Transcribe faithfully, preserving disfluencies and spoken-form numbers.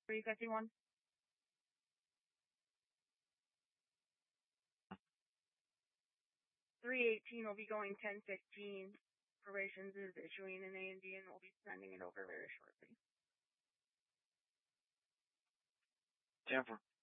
three fifty-one. three eighteen will be going ten fifteen. Operations is issuing an A and D and we'll be sending it over very shortly. Jennifer.